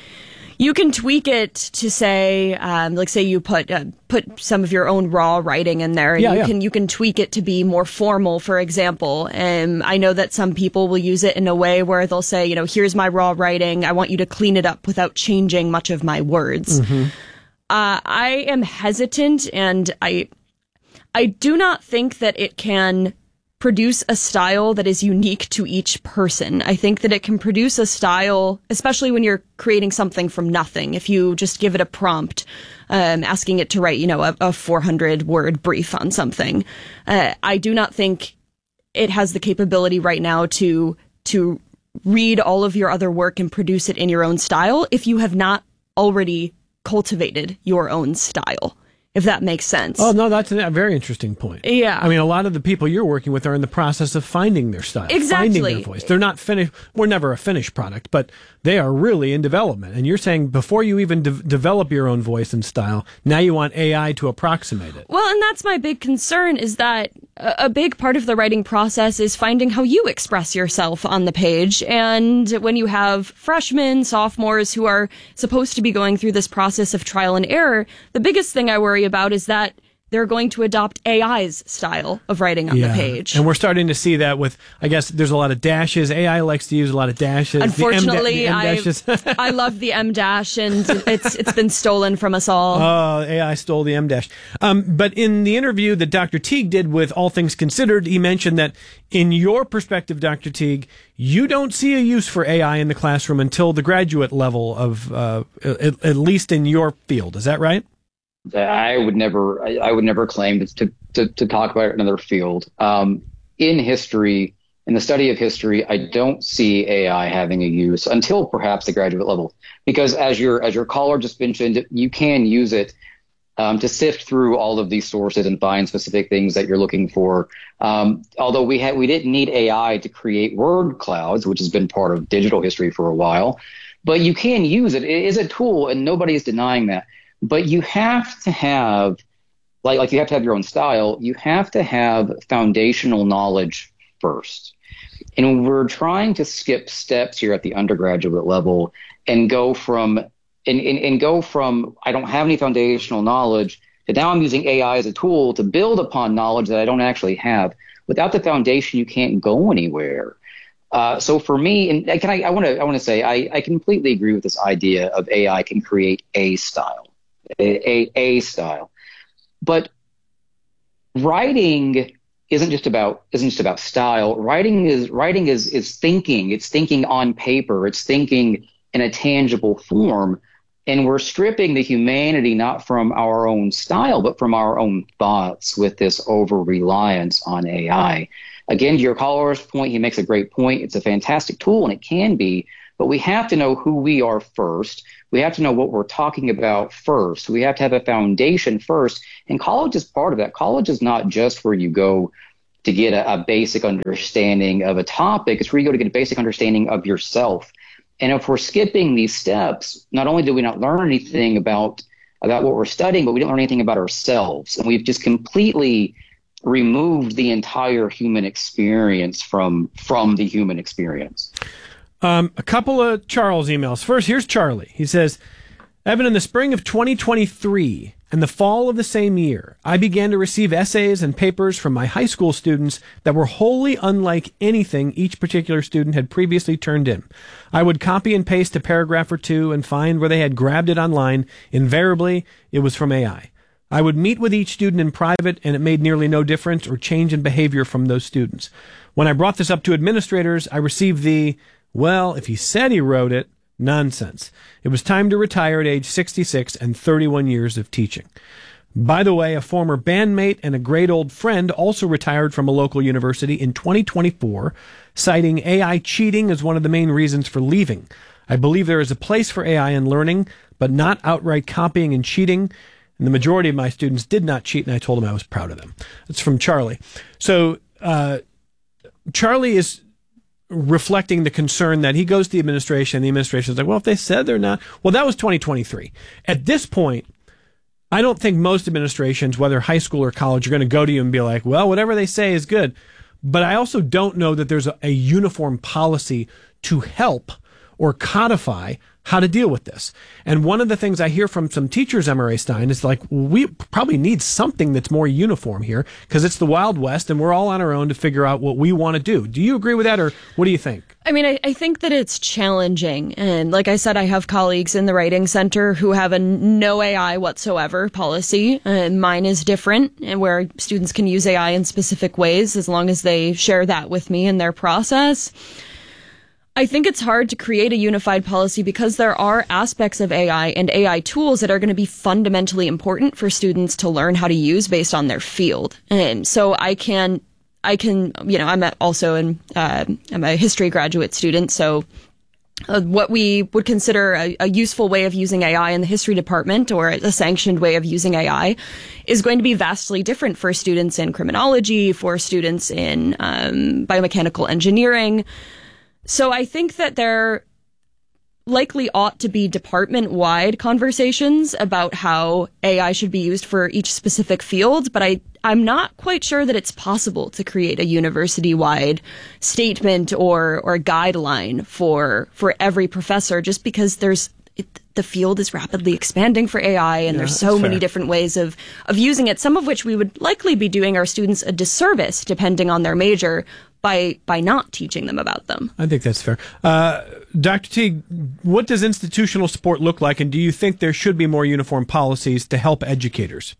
you can tweak it to say, um, like, say you put uh, put some of your own raw writing in there, and yeah, you yeah. can you can tweak it to be more formal. For example, and I know that some people will use it in a way where they'll say, you know, here's my raw writing. I want you to clean it up without changing much of my words. Mm-hmm. Uh, I am hesitant, and I I do not think that it can produce a style that is unique to each person. I think that it can produce a style, especially when you're creating something from nothing. If you just give it a prompt, um, asking it to write, you know, a, a four hundred word brief on something, uh, I do not think it has the capability right now to to read all of your other work and produce it in your own style if you have not already cultivated your own style. If that makes sense. Oh, no, that's a very interesting point. Yeah. I mean, a lot of the people you're working with are in the process of finding their style, exactly. finding their voice. They're not finished. We're never a finished product, but they are really in development. And you're saying before you even de- develop your own voice and style, now you want A I to approximate it. Well, and that's my big concern is that a big part of the writing process is finding how you express yourself on the page. And when you have freshmen, sophomores who are supposed to be going through this process of trial and error, the biggest thing I worry about is that they're going to adopt A I's style of writing on yeah. the page. And we're starting to see that with, I guess, there's a lot of dashes. A I likes to use a lot of dashes. Unfortunately, the M da- the I I love the M dash, and it's it's been stolen from us all. Oh, A I stole the M dash. Um, but in the interview that Doctor Teague did with All Things Considered, he mentioned that in your perspective, Doctor Teague, you don't see a use for A I in the classroom until the graduate level of, uh, at, at least in your field. Is that right? I would never, I, I would never claim to, to, to talk about another field. Um, in history, in the study of history, I don't see A I having a use until perhaps the graduate level, because as your, as your caller just mentioned, you can use it um, to sift through all of these sources and find specific things that you're looking for. Um, although we had, we didn't need A I to create word clouds, which has been part of digital history for a while, but you can use it. It is a tool, and nobody is denying that. But you have to have, like, like you have to have your own style. You have to have foundational knowledge first. And we're trying to skip steps here at the undergraduate level and go from, and, and, and go from, I don't have any foundational knowledge, to now I'm using A I as a tool to build upon knowledge that I don't actually have. Without the foundation, you can't go anywhere. Uh, so for me, and can I, I want to, I want to say, I, I completely agree with this idea of A I can create a style. A, a, a style, but writing isn't just about isn't just about style. Writing is writing is is thinking. It's thinking on paper. It's thinking in a tangible form, and we're stripping the humanity not from our own style, but from our own thoughts with this over reliance on A I. again, to your caller's point, he makes a great point. It's a fantastic tool, and it can be, but we have to know who we are first. We have to know what we're talking about first. We have to have a foundation first, and college is part of that. College is not just where you go to get a, a basic understanding of a topic. It's where you go to get a basic understanding of yourself. And if we're skipping these steps, not only do we not learn anything about, about what we're studying, but we don't learn anything about ourselves. And we've just completely removed the entire human experience from, from the human experience. Um, a couple of Charles emails. First, here's Charlie. He says, Evan, in the spring of twenty twenty-three and the fall of the same year, I began to receive essays and papers from my high school students that were wholly unlike anything each particular student had previously turned in. I would copy and paste a paragraph or two and find where they had grabbed it online. Invariably, it was from A I. I would meet with each student in private, and it made nearly no difference or change in behavior from those students. When I brought this up to administrators, I received the, well, if he said he wrote it, nonsense. It was time to retire at age sixty-six and thirty-one years of teaching. By the way, a former bandmate and a great old friend also retired from a local university in twenty twenty-four, citing A I cheating as one of the main reasons for leaving. I believe there is a place for A I in learning, but not outright copying and cheating. And the majority of my students did not cheat, and I told them I was proud of them. That's from Charlie. So uh, Charlie is reflecting the concern that he goes to the administration, and the administration is like, well, if they said they're not, well, that was twenty twenty-three. At this point, I don't think most administrations, whether high school or college, are going to go to you and be like, well, whatever they say is good. But I also don't know that there's a, a uniform policy to help or codify how to deal with this. And one of the things I hear from some teachers, M R A Stein, is like, we probably need something that's more uniform here because it's the Wild West and we're all on our own to figure out what we want to do. Do you agree with that, or what do you think? I mean, I, I think that it's challenging. And like I said, I have colleagues in the Writing Center who have a no A I whatsoever policy. And mine is different, and where students can use A I in specific ways as long as they share that with me in their process. I think it's hard to create a unified policy because there are aspects of A I and A I tools that are going to be fundamentally important for students to learn how to use based on their field. And so I can, I can, you know, I'm also in, uh, I'm a history graduate student. So uh, what we would consider a, a useful way of using A I in the history department, or a sanctioned way of using A I, is going to be vastly different for students in criminology, for students in um, biomechanical engineering. So I think that there likely ought to be department-wide conversations about how A I should be used for each specific field, but I, I'm not quite sure that it's possible to create a university-wide statement or, or guideline for, for every professor, just because there's it, the field is rapidly expanding for A I, and yeah, there's so many different ways of, of using it, some of which we would likely be doing our students a disservice, depending on their major, by by not teaching them about them. I think that's fair. Uh, Doctor Teague, what does institutional support look like, and do you think there should be more uniform policies to help educators?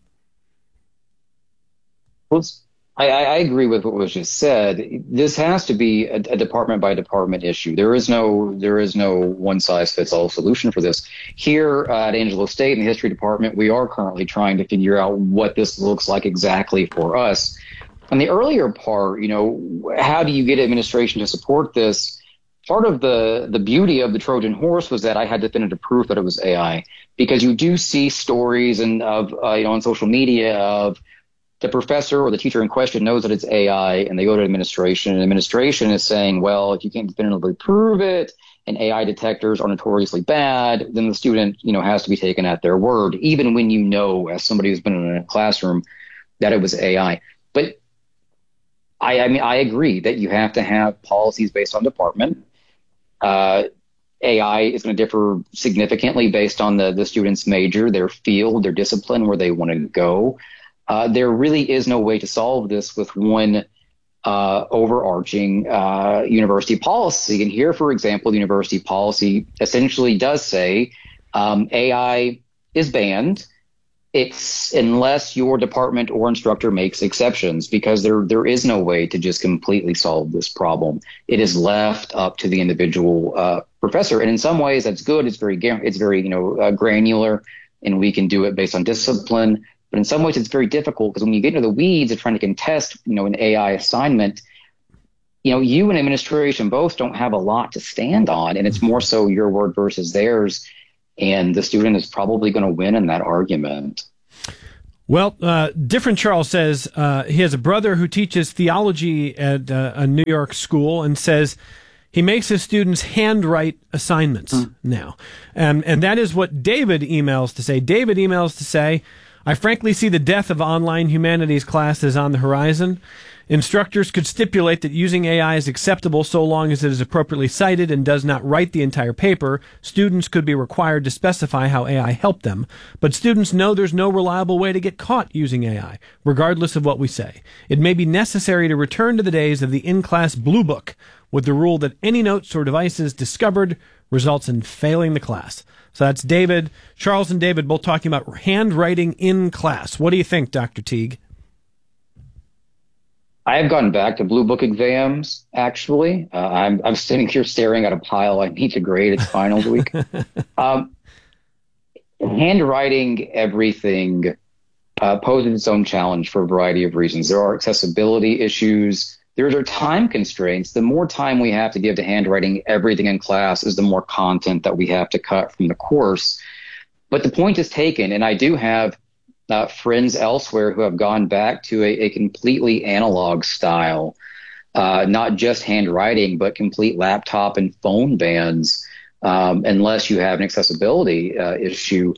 Well, I, I agree with what was just said. This has to be a, a department by department issue. There is no there is no one size fits all solution for this. Here at Angelo State in the history department, we are currently trying to figure out what this looks like exactly for us. On the earlier part, you know, how do you get administration to support this? Part of the, the beauty of the Trojan horse was that I had definitive proof that it was A I, because you do see stories and of uh, you know on social media of the professor or the teacher in question knows that it's A I, and they go to administration, and administration is saying, well, if you can't definitively prove it, and A I detectors are notoriously bad, then the student, you know, has to be taken at their word, even when you know, as somebody who's been in a classroom, that it was A I. But I, I mean, I agree that you have to have policies based on department. Uh, A I is going to differ significantly based on the, the student's major, their field, their discipline, where they want to go. Uh, there really is no way to solve this with one uh, overarching uh, university policy. And here, for example, the university policy essentially does say um, A I is banned. It's unless your department or instructor makes exceptions, because there there is no way to just completely solve this problem. It is left up to the individual uh, professor, and in some ways that's good. It's very it's very you know uh, granular, and we can do it based on discipline. But in some ways it's very difficult, because when you get into the weeds of trying to contest you know an A I assignment, you know, you and administration both don't have a lot to stand on, and it's more so your word versus theirs, and the student is probably going to win in that argument. Well, uh, Different Charles says uh, he has a brother who teaches theology at uh, a New York school and says he makes his students handwrite assignments mm. now. Um, and that is what David emails to say. David emails to say, I frankly see the death of online humanities classes on the horizon. Instructors could stipulate that using A I is acceptable so long as it is appropriately cited and does not write the entire paper. Students could be required to specify how A I helped them. But students know there's no reliable way to get caught using A I, regardless of what we say. It may be necessary to return to the days of the in-class blue book, with the rule that any notes or devices discovered results in failing the class. So that's David. Charles and David both talking about handwriting in class. What do you think, Doctor Teague? I have gone back to blue book exams, actually. Uh, I'm I'm sitting here staring at a pile I need to grade. It's finals week. um, handwriting everything uh, poses its own challenge for a variety of reasons. There are accessibility issues. There are time constraints. The more time we have to give to handwriting everything in class is the more content that we have to cut from the course. But the point is taken, and I do have Uh, friends elsewhere who have gone back to a, a completely analog style, uh, not just handwriting, but complete laptop and phone bans, um, unless you have an accessibility uh, issue.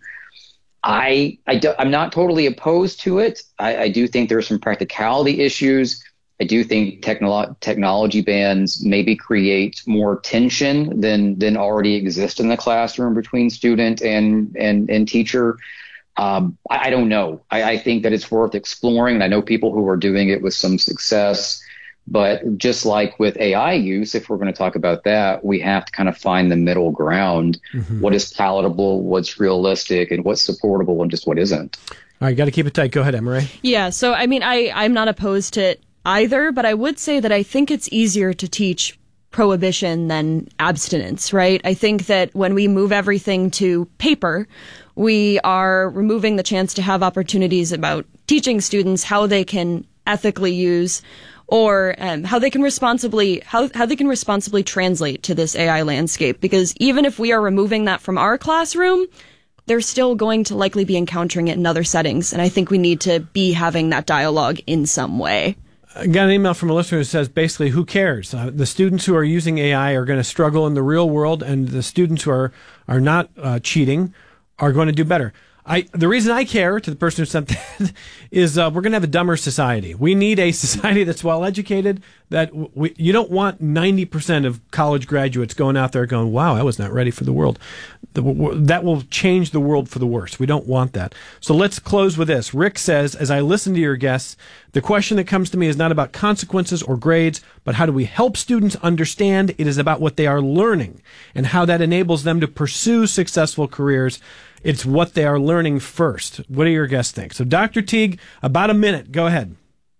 I, I do, I'm not totally opposed to it. I, I do think there are some practicality issues. I do think technolo- technology bans maybe create more tension than than already exists in the classroom between student and and, and teacher. Um, I, I don't know. I, I think that it's worth exploring, and I know people who are doing it with some success. But just like with A I use, if we're going to talk about that, we have to kind of find the middle ground. Mm-hmm. What is palatable, what's realistic, and what's supportable, and just what isn't. All right, got to keep it tight. Go ahead, Emma-Rae. Yeah, so I mean, I, I'm not opposed to it either, but I would say that I think it's easier to teach prohibition than abstinence, right? I think that when we move everything to paper, we are removing the chance to have opportunities about teaching students how they can ethically use or um, how they can responsibly how, how they can responsibly translate to this A I landscape. Because even if we are removing that from our classroom, they're still going to likely be encountering it in other settings. And I think we need to be having that dialogue in some way. I got an email from a listener who says basically, who cares? Uh, the students who are using A I are going to struggle in the real world, and the students who are, are not uh, cheating are going to do better. I, the reason I care, to the person who sent that, is uh, we're going to have a dumber society. We need a society that's well-educated, that we, you don't want ninety percent of college graduates going out there going, wow, I was not ready for the world. The, that will change the world for the worse. We don't want that. So let's close with this. Rick says, as I listen to your guests, the question that comes to me is not about consequences or grades, but how do we help students understand it is about what they are learning and how that enables them to pursue successful careers. It's what they are learning first. What do your guests think? So, Doctor Teague, about a minute. Go ahead.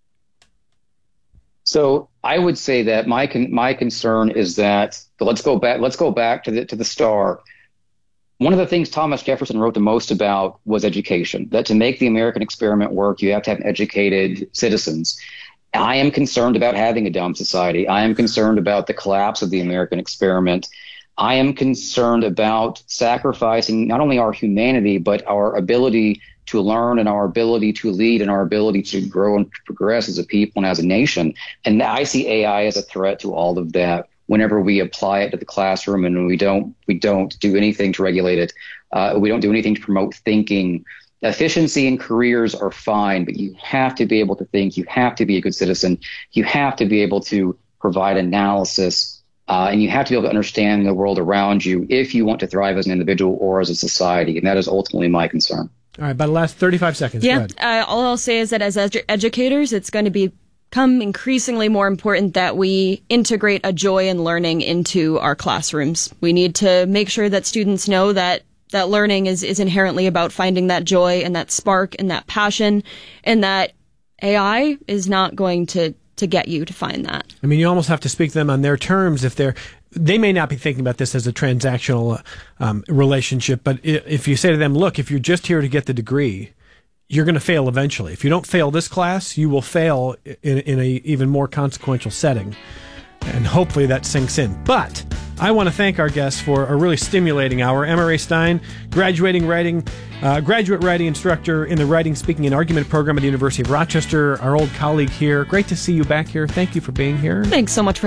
So, I would say that my con- my concern is that let's go back. Let's go back to the to the start. One of the things Thomas Jefferson wrote the most about was education. That to make the American experiment work, you have to have educated citizens. I am concerned about having a dumb society. I am concerned about the collapse of the American experiment. I am concerned about sacrificing not only our humanity, but our ability to learn and our ability to lead and our ability to grow and progress as a people and as a nation. And I see A I as a threat to all of that whenever we apply it to the classroom, and we don't we don't do anything to regulate it. Uh, we don't do anything to promote thinking. Efficiency in careers are fine, but you have to be able to think. You have to be a good citizen. You have to be able to provide analysis. Uh, and you have to be able to understand the world around you if you want to thrive as an individual or as a society. And that is ultimately my concern. All right, about the last thirty-five seconds. Yeah, uh, all I'll say is that as edu- educators, it's going to become increasingly more important that we integrate a joy in learning into our classrooms. We need to make sure that students know that that learning is, is inherently about finding that joy and that spark and that passion, and that A I is not going to to get you to find that. I mean, you almost have to speak to them on their terms. If they're, they may not be thinking about this as a transactional um, relationship, but if you say to them, look, if you're just here to get the degree, you're going to fail eventually. If you don't fail this class, you will fail in, in a even more consequential setting. And hopefully that sinks in. But I want to thank our guests for a really stimulating hour. Emma Ray Stein, graduating writing, uh, graduate writing instructor in the Writing, Speaking, and Argument program at the University of Rochester, our old colleague here. Great to see you back here. Thank you for being here. Thanks so much for